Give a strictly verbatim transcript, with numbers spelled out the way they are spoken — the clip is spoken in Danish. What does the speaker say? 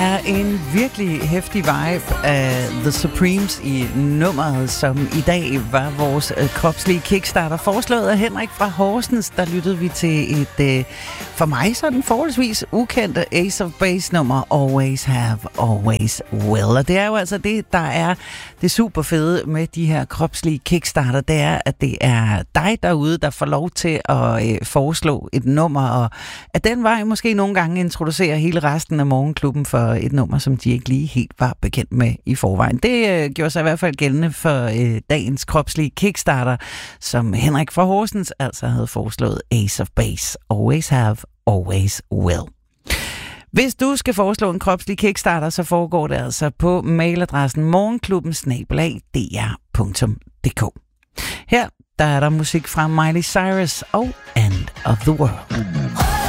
er en virkelig hæftig vibe af The Supremes i nummeret, som i dag var vores øh, kropslige kickstarter. Foreslået af Henrik fra Horsens, der lyttede vi til et, øh, for mig sådan forholdsvis ukendte Ace of Base nummer, Always Have, Always Will. Og det er jo altså det, der er det super fede med de her kropslige kickstarter, det er, at det er dig derude, der får lov til at øh, foreslå et nummer, og at den vej måske nogle gange introducerer hele resten af Morgenklubben for et nummer, som de ikke lige helt var bekendt med i forvejen. Det øh, gjorde sig i hvert fald gældende for øh, dagens kropslige kickstarter, som Henrik fra Horsens altså havde foreslået Ace of Base. Always have, always will. Hvis du skal foreslå en kropslig kickstarter, så foregår det altså på mailadressen morgenklubben snabel-a d r punktum d k. Her der er der musik fra Miley Cyrus og End of the World.